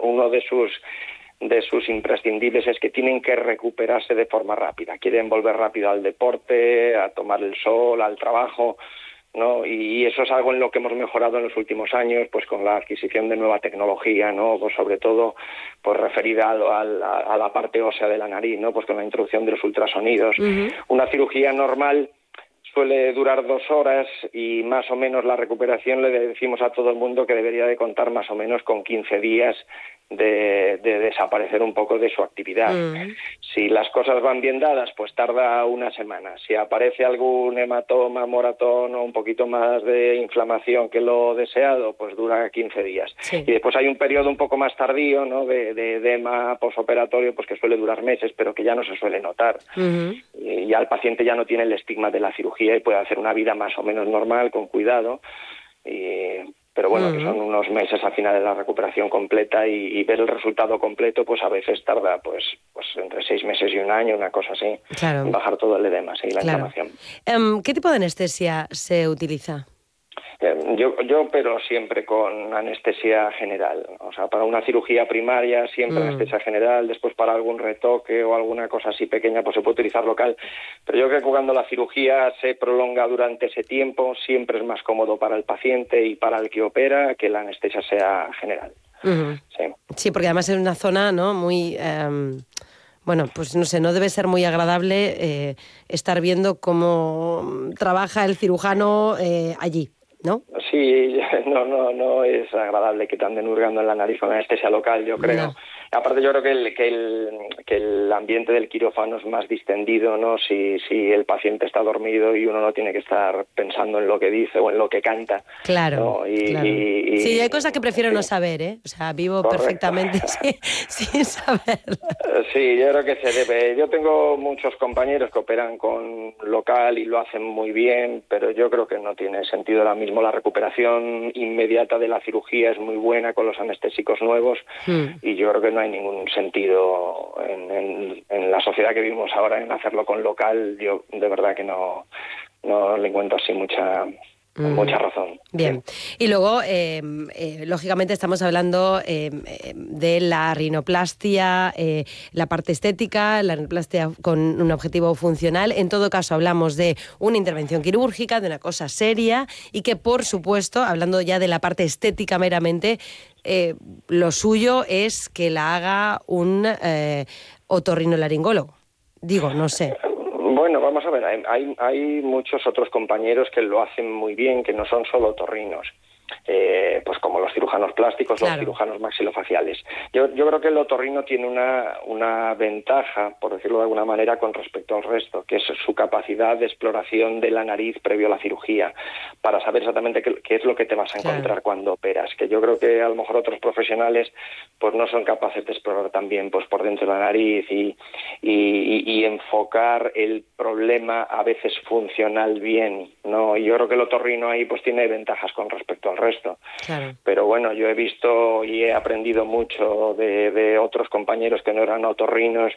uno de sus imprescindibles es que tienen que recuperarse de forma rápida. Quieren volver rápido al deporte, a tomar el sol, al trabajo, ¿no? Y eso es algo en lo que hemos mejorado en los últimos años, pues con la adquisición de nueva tecnología, ¿no? Pues sobre todo pues referida a la parte ósea de la nariz, ¿no? Pues con la introducción de los ultrasonidos. Uh-huh. Una cirugía normal suele durar 2 horas y más o menos la recuperación le decimos a todo el mundo que debería de contar más o menos con 15 días de desaparecer un poco de su actividad. Si las cosas van bien dadas, pues tarda 1 semana. Si aparece algún hematoma, moratón o un poquito más de inflamación que lo deseado, pues dura 15 días. Sí. Y después hay un periodo un poco más tardío, ¿no? de edema posoperatorio, pues que suele durar meses, pero que ya no se suele notar. Uh-huh. Y ya el paciente ya no tiene el estigma de la cirugía y puede hacer una vida más o menos normal, con cuidado. Pero bueno, que son unos meses al final de la recuperación completa y ver el resultado completo, pues a veces tarda pues entre 6 meses y 1 año, una cosa así, claro, en bajar todo el edema, sí, la inflamación. ¿Qué tipo de anestesia se utiliza? Yo opero siempre con anestesia general, o sea, para una cirugía primaria siempre anestesia general, después para algún retoque o alguna cosa así pequeña pues se puede utilizar local, pero yo creo que cuando la cirugía se prolonga durante ese tiempo siempre es más cómodo para el paciente y para el que opera que la anestesia sea general. Uh-huh. Sí, porque además es una zona, ¿no? Muy... Bueno, pues no sé, no debe ser muy agradable estar viendo cómo trabaja el cirujano allí, ¿no? Sí, no es agradable que te anden hurgando en la nariz con anestesia local, yo creo. No. Aparte yo creo que el ambiente del quirófano es más distendido, ¿no? Si el paciente está dormido y uno no tiene que estar pensando en lo que dice o en lo que canta. Claro, ¿no? claro. Sí, hay cosas que prefiero no saber, ¿eh? O sea, vivo correcto, perfectamente sin saber. Sí, yo creo que se debe. Yo tengo muchos compañeros que operan con local y lo hacen muy bien, pero yo creo que no tiene sentido ahora mismo. La recuperación inmediata de la cirugía es muy buena con los anestésicos nuevos y yo creo que no hay ningún sentido en la sociedad que vivimos ahora en hacerlo con local. Yo de verdad que no le encuentro así mucha razón. Bien. Sí. Y luego, lógicamente, estamos hablando de la rinoplastia, la parte estética, la rinoplastia con un objetivo funcional. En todo caso, hablamos de una intervención quirúrgica, de una cosa seria y que, por supuesto, hablando ya de la parte estética meramente, lo suyo es que la haga un otorrinolaringólogo. Digo, no sé. Bueno, vamos a ver, hay muchos otros compañeros que lo hacen muy bien, que no son solo otorrinos, pues como los cirujanos plásticos, claro, los cirujanos maxilofaciales. Yo creo que el otorrino tiene una ventaja, por decirlo de alguna manera, con respecto al resto, que es su capacidad de exploración de la nariz previo a la cirugía, para saber exactamente qué es lo que te vas a encontrar cuando operas, que yo creo que a lo mejor otros profesionales pues no son capaces de explorar también pues por dentro de la nariz y enfocar el problema a veces funcional bien, ¿no? Y yo creo que el otorrino ahí pues tiene ventajas con respecto al resto. Claro. Pero bueno, yo he visto y he aprendido mucho de otros compañeros que no eran otorrinos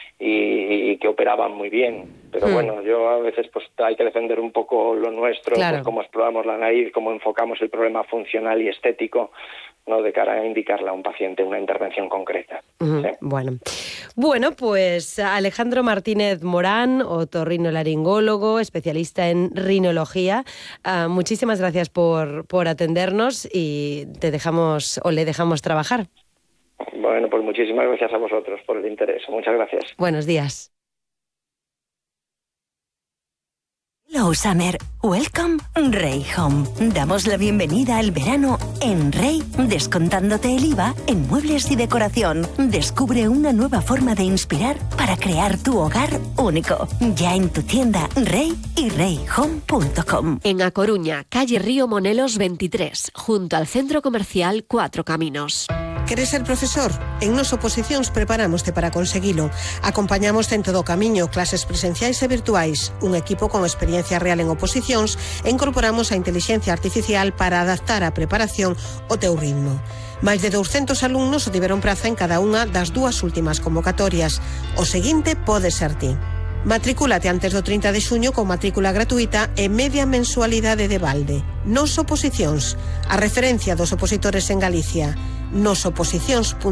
y que operaban muy bien. Pero bueno, yo a veces pues hay que defender un poco lo nuestro, claro, pues cómo exploramos la nariz, cómo enfocamos el problema funcional y estético, ¿no? De cara a indicarle a un paciente una intervención concreta. Sí. Bueno, pues Alejandro Martínez Morán, otorrinolaringólogo, especialista en rinología, muchísimas gracias por atendernos y le dejamos trabajar. Bueno, pues muchísimas gracias a vosotros por el interés. Muchas gracias. Buenos días. Hello Summer, welcome Rey Home. Damos la bienvenida al verano en Rey, descontándote el IVA en muebles y decoración. Descubre una nueva forma de inspirar para crear tu hogar único. Ya en tu tienda Rey y reyhome.com. En A Coruña, calle Río Monelos 23, junto al Centro Comercial Cuatro Caminos. Queres ser profesor? En Nos Oposicións preparámoste para conseguilo. Acompañamoste en todo o camiño, clases presenciais e virtuais, un equipo con experiencia real en oposicións e incorporamos a intelixencia artificial para adaptar a preparación ao teu ritmo. Máis de 200 alumnos tiveron praza en cada unha das 2 últimas convocatorias. O seguinte pode ser ti. Matricúlate antes do 30 de xuño con matrícula gratuita e media mensualidade de balde. Nos Oposicións, a referencia dos opositores en Galicia. Nosoposicións.com